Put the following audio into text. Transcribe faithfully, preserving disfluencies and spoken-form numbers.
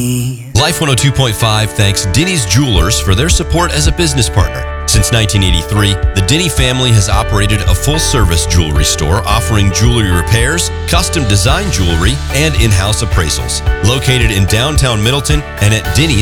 Life one oh two point five thanks Denny's Jewelers for their support as a business partner. Since nineteen eighty-three, the Denny family has operated a full-service jewelry store offering jewelry repairs, custom design jewelry, and in-house appraisals. Located in downtown Middleton and at Denny's